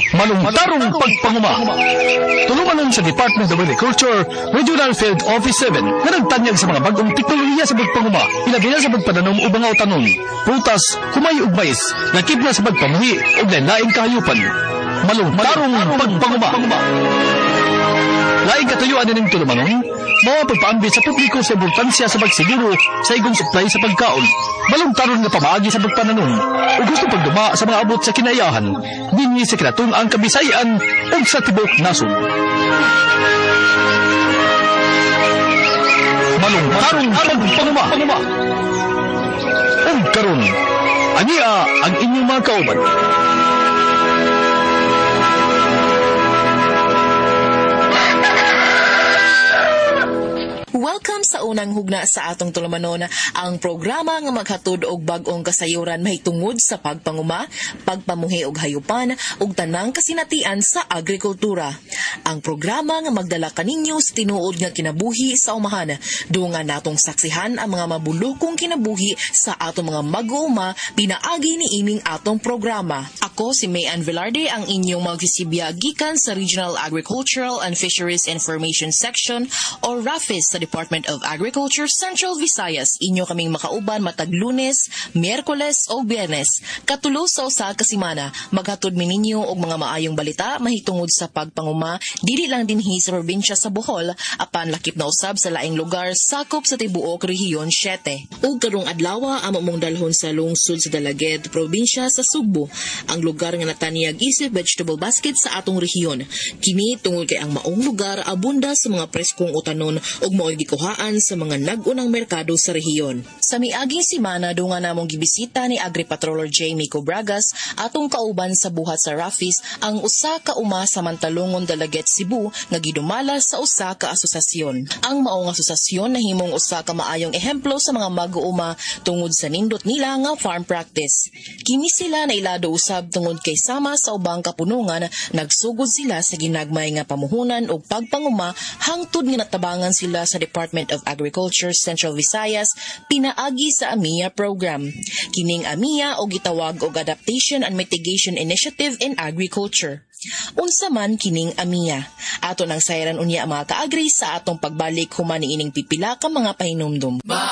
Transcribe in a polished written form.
Malungtarong pagpanguma. Tulungan sa Department of Agriculture, Regional Field Office 7 na nagtanyag sa mga bagong teknolohiya sa pagpanguma, ilabi na sa pagpananom o mga utanon, prutas, kumay ug mais, nakip na sa pagpamuhi o lain-laing kahayupan. Malungtarong pagpanguma. Laing katuyuan na ng tulumanon, mga pagpaambit sa publiko sa importansya sa pagsiguro sa igong supply sa pagkaon. Malungtaron nga pamaagi sa pagpananom o gusto pagduma sa mga abot sa kinayahan, dinhi sa kinatong ang Kabisayan o sa tibok nasod. Malungtarong pagpanguma. O karon, ania ang inyong mga kauban. Welcome sa unang hugna sa atong tulumanon, ang programa nga maghatod og bag-ong kasayuran mahitungod sa pagpanguma, pagpamuhi og hayupan ug tanang kasinatian sa agrikultura. Ang programa nga magdala kaninyo sa tinuod nga kinabuhi sa umahan, dungan natong saksihan ang mga mabulokong kinabuhi sa atong mga mag-uuma pinaagi ni ining atong programa. Ako si Mayan Velarde, ang inyong magsisibya gikan sa Regional Agricultural and Fisheries Information Section o RAFIS sa Department of Agriculture, Central Visayas. Inyo kaming makauban matag Lunes, Miyerkules o Biyernes. Katulo sa usa ka semana, maghatod mi ninyo og mga maayong balita mahitungod sa pagpanguma dili lang dinhi sa probinsya sa Bohol, apan lakip na usab sa laing lugar sakop sa tibuok rehiyon 7. Ug karong adlaw amo mong dalhon sa lungsod sa Dalaget, probinsya sa Sugbo, ang lugar nga natanyag isip vegetable basket sa atong rehiyon. Kini tungod kay ang maong lugar abunda sa mga preskong utanon ug mao'y gikuhaan sa mga nag-unang merkado sa rehiyon. Sa miaging semana, dunga namong gibisita ni Agri-Patroller Jamie Cobragas atong kauban sa buhat sa RAFIS ang usa ka uma sa Mantalongon, Dalaget, Cebu nga gidumala sa usa ka asosasyon. Ang maong asosasyon nahimong usa ka maayong ehemplo sa mga mag-uuma tungod sa nindot nila nga farm practice. Kini sila na ilado usab tungod kay sama sa ubang kapunungan, nagsugod sila sa ginagmay nga pamuhunan ug pagpanguma hangtod nga natabangan sila sa Department of Agriculture, Central Visayas, pinaagi sa AMIA program. Kining AMIA o gitawag og Adaptation and Mitigation Initiative in Agriculture. Unsa man kining AMIA? Ato nang sayaran unya mga kaagri sa atong pagbalik human niining pipila ka mga pahinumdum.